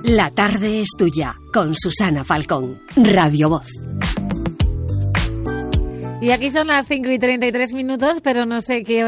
La tarde es tuya, con Susana Falcón, Radio Voz. Y aquí son las 5:33, pero no sé qué hora